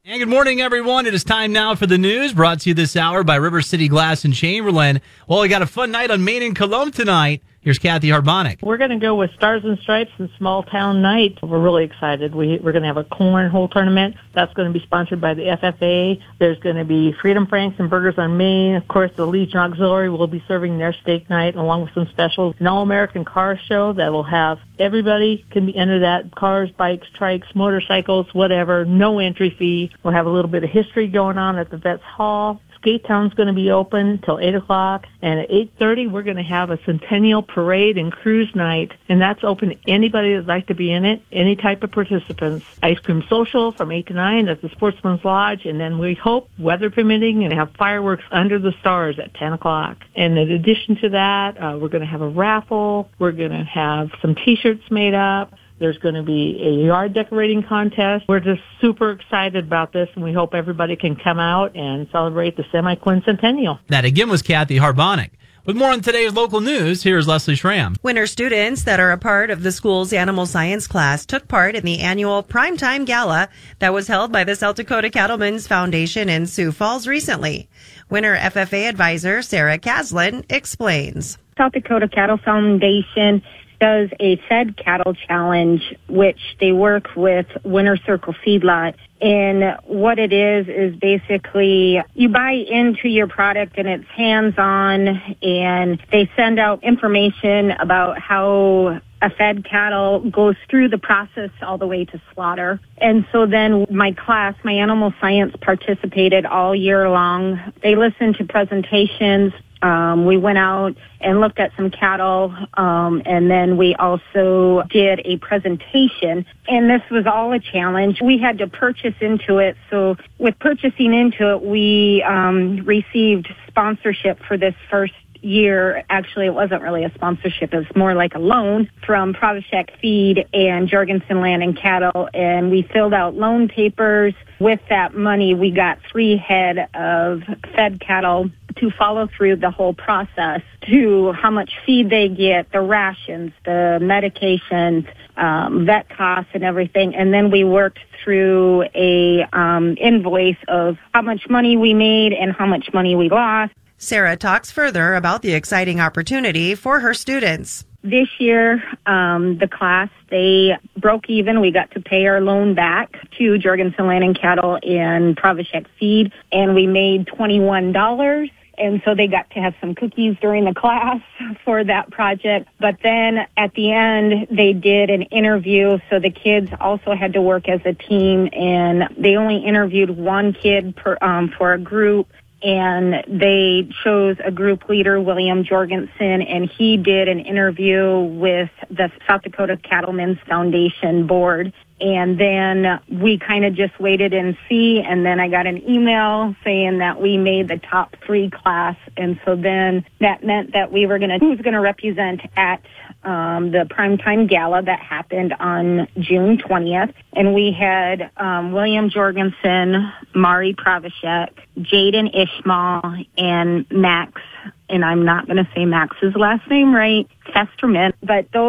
And good morning, everyone. It is time now for the news, brought to you this hour by River City Glass in Chamberlain. Well, we got a fun night on Main and Cologne tonight. Here's Kathy Harbonic. We're going to go with Stars and Stripes and Small Town Night. We're really excited. We're going to have a cornhole tournament. That's going to be sponsored by the FFA. There's going to be Freedom Franks and Burgers on Main. Of course, the Legion Auxiliary will be serving their steak night along with some specials. An all-American car show that will have everybody can be entered that. Cars, bikes, trikes, motorcycles, whatever. No entry fee. We'll have a little bit of history going on at the Vets Hall. Skate Town's going to be open till 8 o'clock, and at 8:30 we're going to have a Centennial Parade and Cruise Night, and that's open to anybody that'd like to be in it, any type of participants. Ice Cream Social from 8 to 9 at the Sportsman's Lodge, and then we hope, weather permitting, and have fireworks under the stars at 10 o'clock. And in addition to that, we're going to have a raffle. We're going to have some T-shirts made up. There's going to be a yard decorating contest. We're just super excited about this, and we hope everybody can come out and celebrate the semi-quincentennial. That again was Kathy Harbonic. With more on today's local news, here's Leslie Schramm. Winter students that are a part of the school's animal science class took part in the annual Primetime Gala that was held by the South Dakota Cattlemen's Foundation in Sioux Falls recently. Winter FFA advisor Sarah Caslin explains. South Dakota Cattle Foundation does a fed cattle challenge, which they work with Winter Circle Feedlot. And what it is basically you buy into your product and it's hands-on, and they send out information about how a fed cattle goes through the process all the way to slaughter. And so then my class, my animal science, participated all year long. They listened to presentations. We went out and looked at some cattle, and then we also did a presentation, and this was all a challenge. We had to purchase into it, so with purchasing into it, we received sponsorship for this first year. Actually, it wasn't really a sponsorship. It was more like a loan from Provishek Feed and Jorgensen Land and Cattle, and we filled out loan papers. With that money, we got 3 head of fed cattle to follow through the whole process, to how much feed they get, the rations, the medications, vet costs and everything. And then we worked through a invoice of how much money we made and how much money we lost. Sarah talks further about the exciting opportunity for her students. This year, the class, they broke even. We got to pay our loan back to Jorgensen Land and Cattle and Provishek Feed, and we made $21. And so they got to have some cookies during the class for that project. But then at the end, they did an interview. So the kids also had to work as a team, and they only interviewed one kid for a group. And they chose a group leader, William Jorgensen, and he did an interview with the South Dakota Cattlemen's Foundation board. And then we kind of just waited and see, and then I got an email saying that we made the top 3 class, and so then that meant that we were who was going to represent at the Primetime Gala that happened on June 20th. And we had William Jorgensen, Mari Provishek, Jaden Ishmael, and Max, and I'm not going to say Max's last name right, Festerman, but those